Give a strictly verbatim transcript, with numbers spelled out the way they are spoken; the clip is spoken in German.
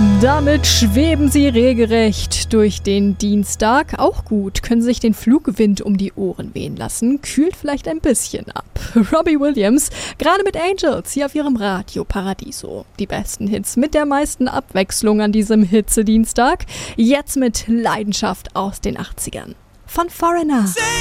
Damit schweben sie regelrecht durch den Dienstag. Auch gut, können sich den Flugwind um die Ohren wehen lassen, kühlt vielleicht ein bisschen ab. Robbie Williams, gerade mit Angels, hier auf ihrem Radio Paradiso. Die besten Hits mit der meisten Abwechslung an diesem Hitzedienstag. Jetzt mit Leidenschaft aus den achtzigern. Von Foreigner.